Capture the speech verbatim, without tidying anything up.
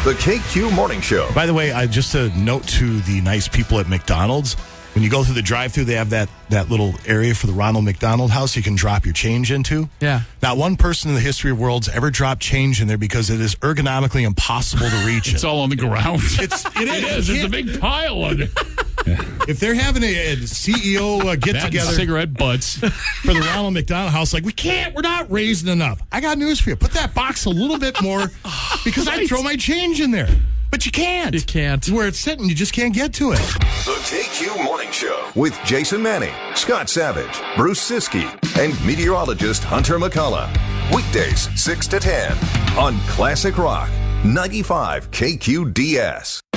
The K Q Morning Show. By the way, uh, just a note to the nice people at McDonald's. When you go through the drive-thru, they have that, that little area for the Ronald McDonald House you can drop your change into. Yeah. Not one person in the history of worlds ever dropped change in there because it is ergonomically impossible to reach it. It's all on the ground. It's, it It is. is. It's a big pile on it. If they're having a, a C E O uh, That and get-together cigarette butts. for the Ronald McDonald House, like, we can't, we're not raising enough. I got news for you. Put that box a little bit more because I throw my change in there. But you can't. You can't. Where it's sitting, you just can't get to it. The K Q Morning Show with Jason Manning, Scott Savage, Bruce Siskey, and meteorologist Hunter McCullough. Weekdays six to ten on Classic Rock ninety-five K Q D S.